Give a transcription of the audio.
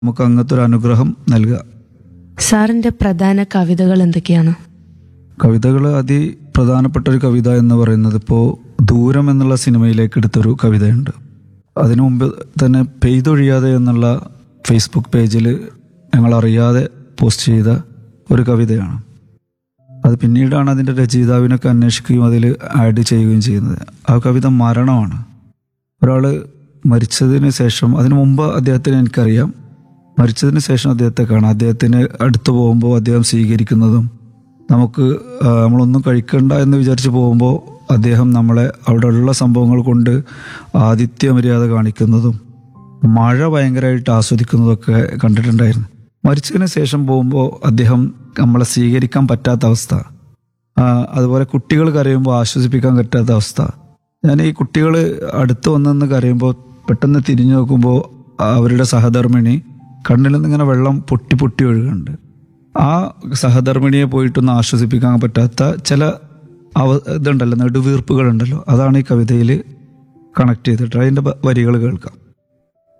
നമുക്ക് അങ്ങനത്തെ ഒരു അനുഗ്രഹം നൽകുക. സാറിന്റെ പ്രധാന കവിതകൾ എന്തൊക്കെയാണ്? കവിതകൾ അതിപ്രധാനപ്പെട്ട ഒരു കവിത എന്ന് പറയുന്നത് ഇപ്പോൾ ദൂരം എന്നുള്ള സിനിമയിലേക്ക് എടുത്തൊരു കവിതയുണ്ട്. അതിനു മുമ്പ് തന്നെ പെയ്തൊഴിയാതെ എന്നുള്ള ഫേസ്ബുക്ക് പേജിൽ ഞങ്ങൾ അറിയാതെ പോസ്റ്റ് ചെയ്ത ഒരു കവിതയാണ്. അത് പിന്നീടാണ് അതിൻ്റെ രചയിതാവിനൊക്കെ അന്വേഷിക്കുകയും അതിൽ ആഡ് ചെയ്യുകയും ചെയ്യുന്നത്. ആ കവിത മരണമാണ്. ഒരാൾ മരിച്ചതിന് ശേഷം, അതിനു മുമ്പ് അദ്ദേഹത്തിന് എനിക്കറിയാം, മരിച്ചതിന് ശേഷം അദ്ദേഹത്തെ കാണാം. അദ്ദേഹത്തിന് അടുത്ത് പോകുമ്പോൾ അദ്ദേഹം സ്വീകരിക്കുന്നതും, നമുക്ക് നമ്മളൊന്നും കഴിക്കണ്ട എന്ന് വിചാരിച്ച് പോകുമ്പോൾ അദ്ദേഹം നമ്മളെ അവിടെയുള്ള സംഭവങ്ങൾ കൊണ്ട് ആതിഥ്യ മര്യാദ കാണിക്കുന്നതും മഴ ഭയങ്കരമായിട്ട് ആസ്വദിക്കുന്നതൊക്കെ കണ്ടിട്ടുണ്ടായിരുന്നു. മരിച്ചതിന് ശേഷം പോകുമ്പോൾ അദ്ദേഹം നമ്മളെ സ്വീകരിക്കാൻ പറ്റാത്ത അവസ്ഥ, അതുപോലെ കുട്ടികൾ കരയുമ്പോൾ ആശ്വസിപ്പിക്കാൻ പറ്റാത്ത അവസ്ഥ. ഞാൻ ഈ കുട്ടികൾ അടുത്ത് വന്നെന്ന് കരയുമ്പോൾ പെട്ടെന്ന് തിരിഞ്ഞു നോക്കുമ്പോൾ അവരുടെ സഹധർമ്മിണി കണ്ണിൽ നിന്നിങ്ങനെ വെള്ളം പൊട്ടി പൊട്ടി ഒഴുകുന്നുണ്ട്. ആ സഹധർമ്മിണിയെ പോയിട്ടൊന്ന് ആശ്വസിപ്പിക്കാൻ പറ്റാത്ത ചില ഇതുണ്ടല്ലോ, നെടുവീർപ്പുകളുണ്ടല്ലോ. അതാണ് ഈ കവിതയിൽ കണക്ട് ചെയ്തിട്ട് അതിൻ്റെ വരികൾ കേൾക്കാം.